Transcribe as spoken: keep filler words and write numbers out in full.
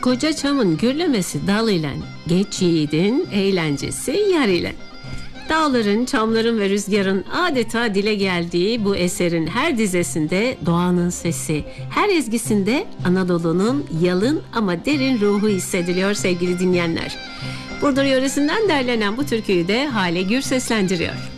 Koca çamın gürlemesi dal ile, geç yiğidin eğlencesi yar ile. Dağların, çamların ve rüzgarın adeta dile geldiği bu eserin her dizesinde doğanın sesi, her ezgisinde Anadolu'nun yalın ama derin ruhu hissediliyor sevgili dinleyenler. Burdur yöresinden derlenen bu türküyü de Hale Gür seslendiriyor.